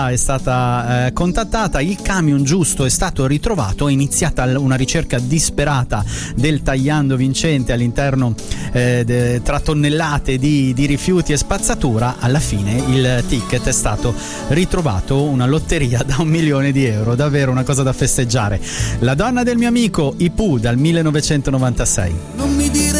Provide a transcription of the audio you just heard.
è stata contattata, il camion giusto è stato ritrovato, è iniziata una ricerca disperata del tagliando vincente all'interno tra tonnellate di rifiuti e spazzatura. Alla fine il ticket è stato ritrovato, una lotteria da €1 milione, davvero una cosa da festeggiare. La donna del mio amico, I Pooh, dal 1996. Non mi dire